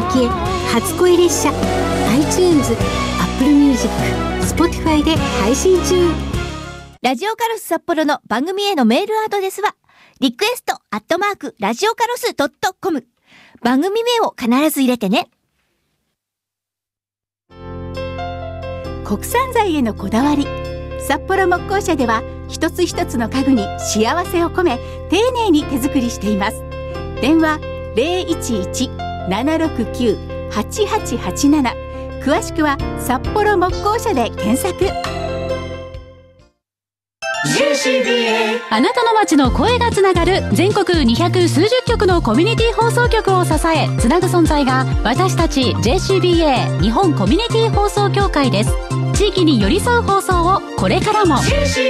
駅へ初恋列車。 iTunes、Apple Music、Spotify で配信中。 ラジオカロス札幌の番組へのメールアドレスはリクエストラジオカロス.com。 番組名を必ず入れてね。 国産材へのこだわり、札幌木工社では一つ一つの家具に幸せを込め丁寧に手作りしています。電話 011-769-8887。 詳しくは札幌木工社で検索。 JCBA あなたの街の声がつながる全国200数十局のコミュニティ放送局を支えつなぐ存在が私たち JCBA 日本コミュニティ放送協会です。地域に寄り添う放送をこれからも